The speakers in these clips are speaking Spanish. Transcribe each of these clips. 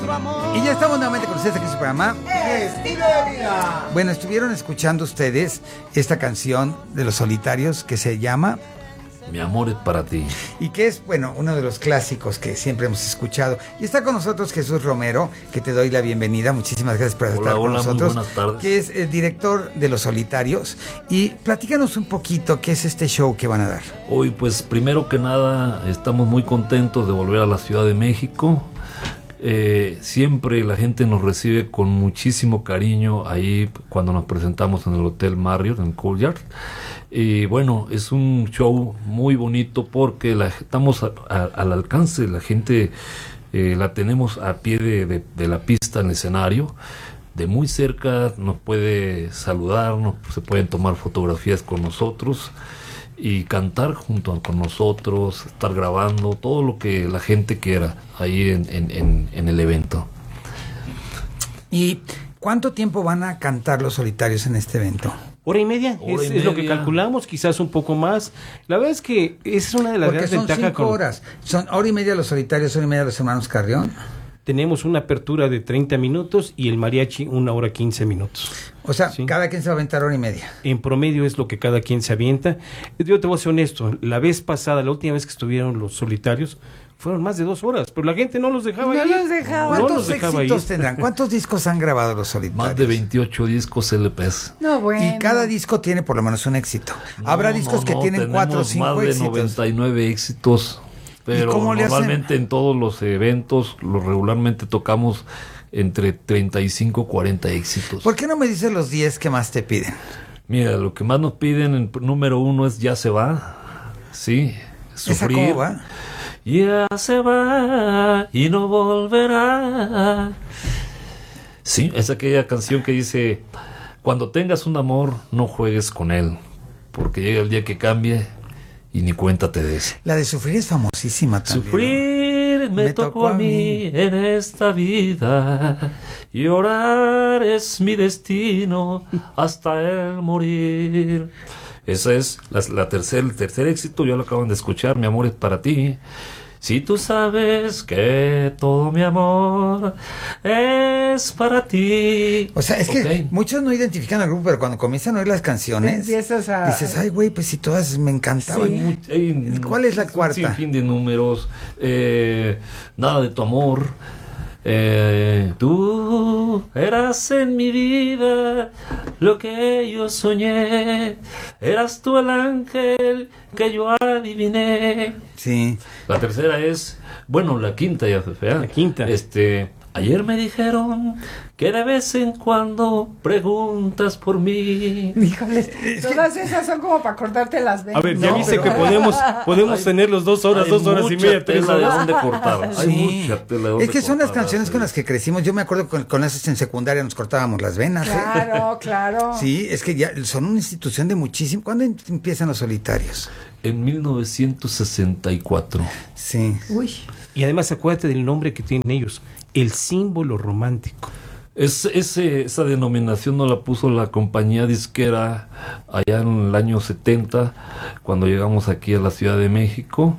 Y ya estamos nuevamente con ustedes aquí en su programa Estilo de Vida. Bueno, estuvieron escuchando ustedes esta canción de Los Solitarios que se llama Mi amor es para ti. y que es, bueno, uno de los clásicos que siempre hemos escuchado. Y está con nosotros Jesús Romero, que te doy la bienvenida. Muchísimas gracias por estar con nosotros. Muy buenas tardes. Que es el director de Los Solitarios. Y platícanos un poquito qué es este show que van a dar. Hoy, pues, primero que nada, estamos muy contentos de volver a la Ciudad de México. Siempre la gente nos recibe con muchísimo cariño ahí cuando nos presentamos en el Hotel Marriott, en Courtyard. Y bueno, es un show muy bonito porque estamos al alcance de la gente, la tenemos a pie de la pista en el escenario. De muy cerca nos puede saludar, se pueden tomar fotografías con nosotros y cantar junto con nosotros, estar grabando, todo lo que la gente quiera ahí en el evento. ¿Y cuánto tiempo van a cantar Los Solitarios en este evento? Hora y media, es lo que calculamos, quizás un poco más. La verdad es que esa es una de las Porque grandes son ventajas. 5 horas. Son hora y media Los Solitarios, hora y media Los Hermanos Carrión. Tenemos una apertura de 30 minutos y el mariachi 1 hora 15 minutos. O sea, Sí. cada quien se va a aventar hora y media. En promedio es lo que cada quien se avienta. Yo te voy a ser honesto, la vez pasada, la última vez que estuvieron Los Solitarios, fueron más de 2 horas, pero la gente no los dejaba ir. ¿Cuántos éxitos tendrán? ¿Cuántos discos han grabado Los Solitarios? Más de 28 discos LPs. No, bueno. Y cada disco tiene por lo menos un éxito. Habrá discos que tienen 4 o 5 más de éxitos. 99 éxitos. Pero cómo le normalmente en todos los eventos, regularmente tocamos entre 35 y 40 éxitos. ¿Por qué no me dices los 10 que más te piden? Mira, lo que más nos piden en número 1 es Ya se va. Sí, ¿Esa Sufrir. cómo va? Ya se va y no volverá. Sí, es aquella canción que dice: cuando tengas un amor, no juegues con él, porque llega el día que cambie y ni cuenta te des. La de Sufrir es famosísima también. Sufrir me tocó a mí en esta vida, llorar es mi destino hasta el morir. Ese es el tercer éxito, ya lo acaban de escuchar, Mi amor es para ti. Si tú sabes que todo mi amor es para ti. O sea, es que muchos no identifican al grupo, pero cuando comienzan a oír las canciones, Empiezas a... dices, ay, güey, pues si todas me encantaban. Sí. ¿Cuál es la Un cuarta? sinfín de números. Nada de tu amor. Tú eras en mi vida lo que yo soñé. Eras tú el ángel que yo adiviné. Sí. La tercera es, bueno, la quinta ya fue fea. La quinta. Ayer me dijeron que de vez en cuando preguntas por mí. Híjoles, todas esas son como para cortarte las venas. A ver, ya No, viste pero- que podemos tener los 2 horas, Hay 2 horas y mucha media, 3 tela de horas. dónde cortar. Hay Sí. mucha tela de dónde Es que son las cortar, canciones con las que crecimos. Yo me acuerdo con esas en secundaria nos cortábamos las venas. Claro, claro. Sí, es que ya son una institución de muchísimo. ¿Cuándo empiezan Los Solitarios? En 1964. Sí. Uy. Y además acuérdate del nombre que tienen ellos, el símbolo romántico. Esa denominación no la puso la compañía disquera allá en el año 70, cuando llegamos aquí a la Ciudad de México,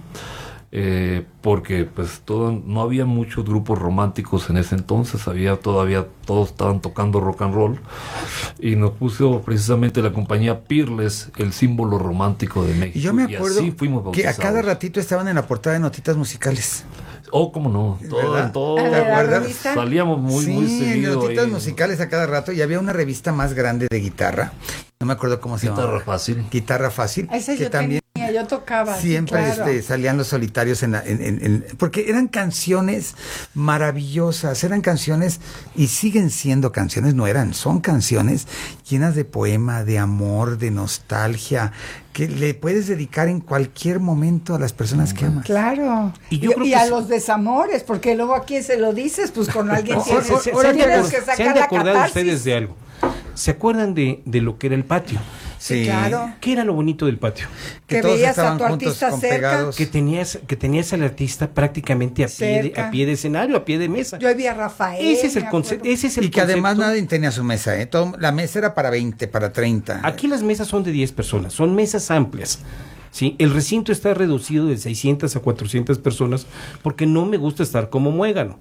porque pues no había muchos grupos románticos en ese entonces, todavía todos estaban tocando rock and roll, y nos puso precisamente la compañía Peerless, el símbolo romántico de México. Y yo me Y acuerdo así fuimos que a bautizados. cada ratito estaban en la portada de Notitas Musicales. Oh, cómo no, ¿Verdad? todo, ¿De la revista? salíamos muy Sí, seguido en Notitas ahí. Musicales a cada rato. Y había una revista más grande de guitarra. No me acuerdo cómo se Guitarra llamaba. Fácil. Guitarra Fácil. Ese que yo también tenía, yo tocaba. sí, siempre claro. salían Los Solitarios porque eran canciones maravillosas, eran canciones y siguen siendo canciones, son canciones llenas de poema, de amor, de nostalgia, que le puedes dedicar en cualquier momento a las personas que amas. Claro. Y yo creo que a sí. los desamores, porque luego a quién se lo dices, pues con alguien Se han tienes, de tienes acor- que se han sacar de la acordar catarsis. ustedes de algo. ¿Se acuerdan de lo que era el patio? Sí, claro. ¿Qué era lo bonito del patio? Que todos veías a estaban tu juntos, artista con cerca. pegados. Que tenías al artista prácticamente a Cerca. pie de escenario, a pie de mesa. Yo vi a Rafael. Ese es el me concepto. acuerdo. Ese es el Y que además concepto. nadie tenía su mesa, ¿eh? La mesa era para 20, para 30. Aquí las mesas son de 10 personas, son mesas amplias. ¿Sí? El recinto está reducido de 600 a 400 personas porque no me gusta estar como muégano.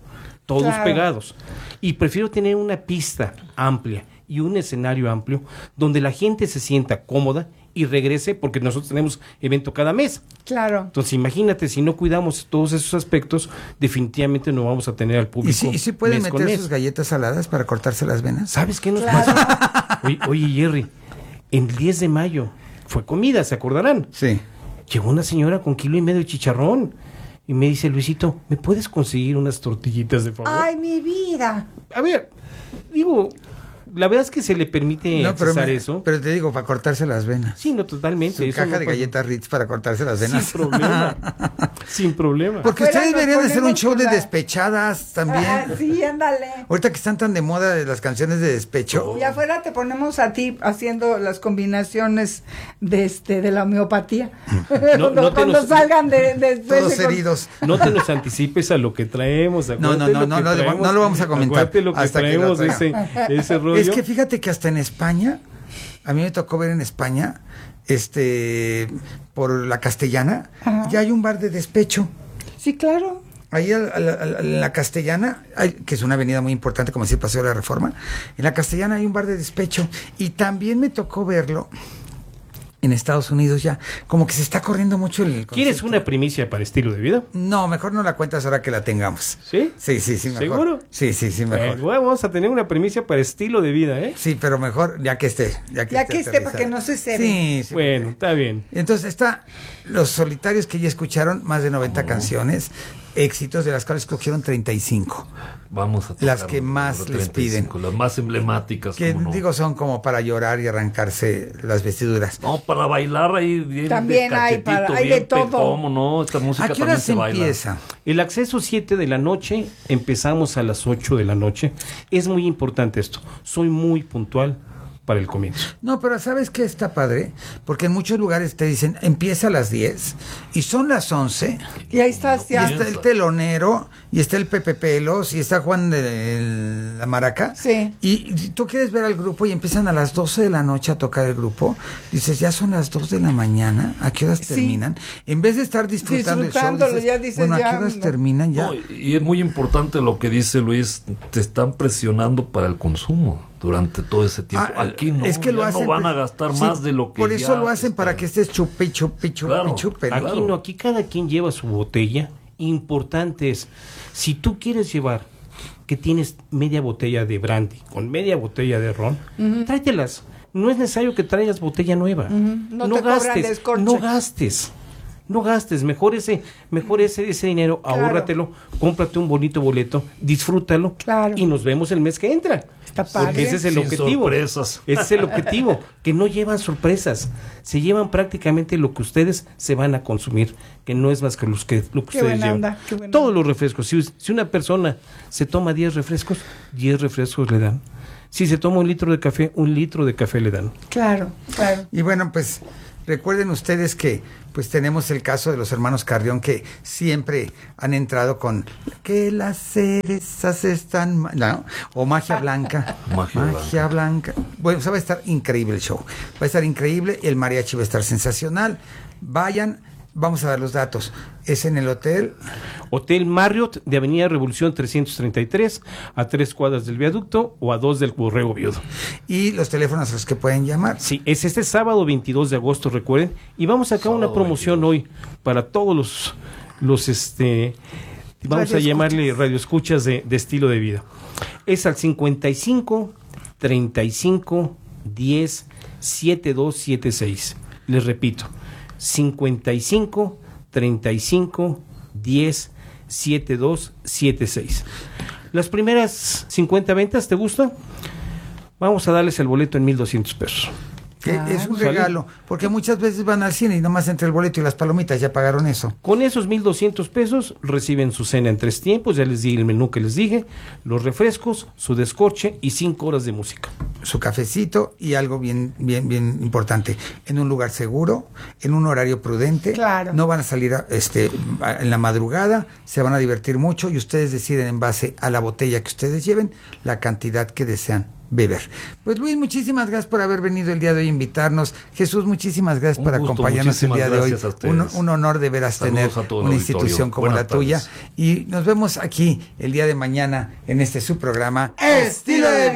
todos Claro. pegados. Y prefiero tener una pista amplia y un escenario amplio donde la gente se sienta cómoda y regrese, porque nosotros tenemos evento cada mes. Claro. Entonces, imagínate, si no cuidamos todos esos aspectos, definitivamente no vamos a tener al público. ¿Y si pueden mes con meter mes. sus galletas saladas para cortarse las venas? ¿Sabes qué nos pasa? Oye, Jerry, el 10 de mayo fue comida, ¿se acordarán? Sí. Llegó una señora con 1.5 kilos de chicharrón y me dice, Luisito, ¿me puedes conseguir unas tortillitas de favor? Ay, mi vida. A ver, digo, la verdad es que se le permite No, accesar eso. pero te digo, para cortarse las venas. Sí, no, totalmente. Su eso caja no de pasa. galletas Ritz para cortarse las venas. Sin problema. Sin problema. Porque Afuera ustedes nos deberían de hacer un ponemos show con de la- despechadas también. Sí, ándale. Ahorita que están tan de moda de las canciones de despecho. Y afuera te ponemos a ti haciendo las combinaciones de la homeopatía. No te Cuando nos- salgan de Todos heridos. No te nos anticipes a lo que traemos. No, acuérdate lo que no traemos, lo vamos a comentar acuérdate lo que hasta que lo traemos de ese rollo. Es que fíjate que hasta en España, a mí me tocó ver en España, por la Castellana, Ajá. ya hay un bar de despecho. Sí, claro. Ahí en la Castellana, que es una avenida muy importante, como decir Paseo de la Reforma, en la Castellana hay un bar de despecho. Y también me tocó verlo en Estados Unidos ya. Como que se está corriendo mucho el concepto. ¿Quieres una primicia para estilo de vida? No, mejor no la cuentas ahora que la tengamos. ¿Sí? Sí, mejor. ¿Seguro? Sí, mejor. Bueno, vamos a tener una primicia para estilo de vida, ¿eh? Sí, pero mejor ya que esté. Ya que esté, aterrizada. para que no se cebe. Sí. Bueno, está bien. Entonces está Los Solitarios, que ya escucharon más de 90 canciones, éxitos, de las cuales escogieron 35. Vamos a tocar Las que más las les 35, las más emblemáticas. Que ¿cómo no? digo, son como para llorar y arrancarse las vestiduras. No, para bailar ahí bien También de hay cachetito, hay de bien todo. ¿Cómo no? Esta música ¿A qué también hora se se baila. empieza? El acceso 7 de la noche, empezamos a las 8 de la noche. Es muy importante esto. Soy muy puntual para el comienzo. No, pero ¿sabes qué está padre? Porque en muchos lugares te dicen, empieza a las 10 y son las 11 Y ahí estás y ya. está el telonero y está el Pepe Pelos y está Juan de la Maraca. Sí. Y tú quieres ver al grupo y empiezan a las 12 de la noche a tocar el grupo. Dices, ya son las 2 de la mañana. ¿A qué horas Sí. terminan? En vez de estar disfrutando el show, Disfrutándolo, dices, ya dices, bueno, ¿a ya, qué horas no. terminan? Ya. No, y es muy importante lo que dice Luis, te están presionando para el consumo durante todo ese tiempo. Ah, Aquí no, es que lo ya hacen, no van a pues, gastar sí, más de lo que por eso ya lo hacen, está. para que estés chupe y chupe y chupe Claro. y chupe, ¿no? Aquí Claro. no, aquí cada quien lleva su botella. Importante es, si tú quieres llevar que tienes media botella de brandy con media botella de ron, tráetelas. No es necesario que traigas botella nueva. No te cobran descorche. No gastes, mejor ese dinero, Claro. ahórratelo, cómprate un bonito boleto, disfrútalo Claro. y nos vemos el mes que entra. Está padre. Porque ese es el Sin objetivo. sorpresas. Ese es el objetivo, que no llevan sorpresas, se llevan prácticamente lo que ustedes se van a consumir, que no es más que lo que Qué ustedes buena llevan. onda, qué buena Todos onda. los refrescos, si una persona se toma 10 refrescos, 10 refrescos le dan. Si se toma 1 litro de café, 1 litro de café le dan. Claro. Y bueno, pues recuerden ustedes que pues tenemos el caso de los hermanos Carrión, que siempre han entrado con que las cerezas están ¿no? O Magia Blanca. Magia Blanca. Bueno, o sea, va a estar increíble el show. Va a estar increíble, el mariachi va a estar sensacional. Vayan, vamos a dar los datos. Es en el hotel Hotel Marriott de Avenida Revolución 333, a 3 cuadras del viaducto o a 2 del Borrego Viudo. y los teléfonos a los que pueden llamar. Sí, es este sábado 22 de agosto, recuerden, y vamos a sacar una Sábado promoción 22. hoy para todos los vamos a Radioescuchas. llamarle radioescuchas de estilo de vida. Es al 55 35 10 7276. Les repito, 55 35 10 7276. Las primeras 50 ventas, ¿te gusta? Vamos a darles el boleto en 1,200 pesos. Que es un ¿Sale? regalo, porque muchas veces van al cine y nomás entre el boleto y las palomitas ya pagaron eso. Con esos 1,200 pesos reciben su cena en 3 tiempos, ya les di el menú que les dije, los refrescos, su descorche y 5 horas de música. Su cafecito y algo bien importante, en un lugar seguro, en un horario prudente. Claro. No van a salir en la madrugada, se van a divertir mucho y ustedes deciden en base a la botella que ustedes lleven la cantidad que desean beber. Pues Luis, muchísimas gracias por haber venido el día de hoy a invitarnos. Jesús, muchísimas gracias por acompañarnos el día de hoy. Un honor de veras tener una institución como la tuya. Y nos vemos aquí el día de mañana en este su programa Estilo de Vida.